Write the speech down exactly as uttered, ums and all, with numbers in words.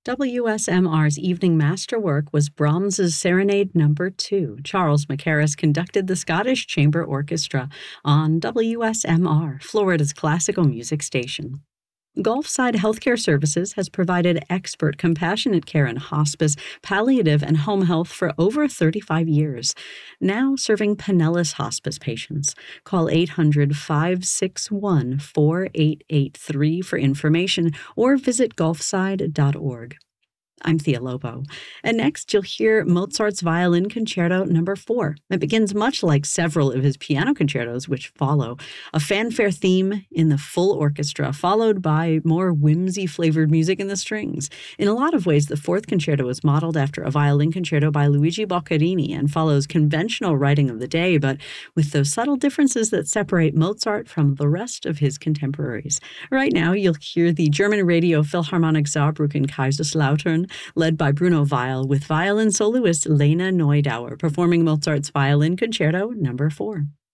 W S M R's evening masterwork was Brahms's Serenade Number two. Charles Mackerras conducted the Scottish Chamber Orchestra on W S M R, Florida's classical music station. Gulfside Healthcare Services has provided expert compassionate care in hospice, palliative, and home health for over thirty-five years, now serving Pinellas Hospice patients. Call eight hundred, five six one, four eight eight three for information or visit gulfside dot org. I'm Thea Lobo, and next you'll hear Mozart's Violin Concerto Number four. It begins much like several of his piano concertos, which follow, a fanfare theme in the full orchestra, followed by more whimsy-flavored music in the strings. In a lot of ways, the fourth concerto is modeled after a violin concerto by Luigi Boccherini and follows conventional writing of the day, but with those subtle differences that separate Mozart from the rest of his contemporaries. Right now, you'll hear the German Radio Philharmonic Saarbrücken Kaiserslautern, led by Bruno Weil, with violin soloist Lena Neudauer performing Mozart's Violin Concerto Number four.